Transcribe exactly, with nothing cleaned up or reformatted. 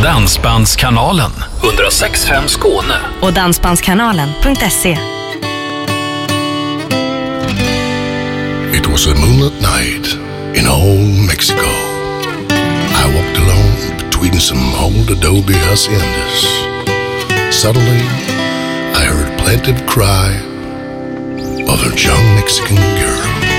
Dansbandskanalen ett noll sex fem Skåne och dansbandskanalen punkt se. It was a moonlit night in old Mexico. I walked alone between some old adobe haciendas. Suddenly, I heard a plaintive cry of a young Mexican girl.